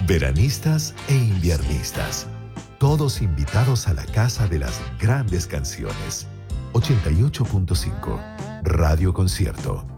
Veranistas e inviernistas. Todos invitados a la Casa de las Grandes Canciones. 88.5 Radio Concierto.